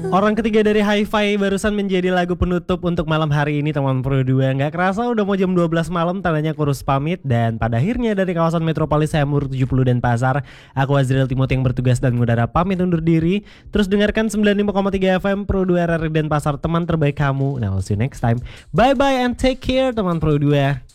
Orang ketiga dari Hi-Fi barusan menjadi lagu penutup untuk malam hari ini teman Pro 2. Nggak kerasa udah mau jam 12 malam, tandanya kurus pamit. Dan pada akhirnya dari kawasan metropolis Seyamur 70 Denpasar, aku Azriel Timothy yang bertugas dan mengudara pamit undur diri. Terus dengarkan 95,3 FM Pro 2 RRI Denpasar, teman terbaik kamu. Nah, we'll see you next time. Bye bye and take care teman Pro 2.